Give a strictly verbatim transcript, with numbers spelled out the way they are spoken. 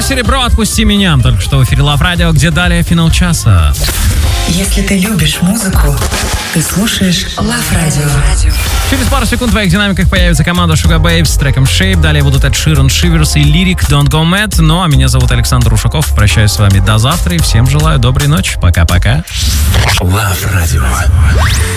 серебро, отпусти меня. Только что в эфире Love Radio, где далее финал часа. Если ты любишь музыку, ты слушаешь Love Radio. Через пару секунд в твоих динамиках появится команда Sugar Babes с треком Shape. Далее будут Ed Sheeran, Shivers и Lyric Don't Go Mad. Ну а меня зовут Александр Ушаков. Прощаюсь с вами до завтра и всем желаю доброй ночи. Пока-пока. Love Radio.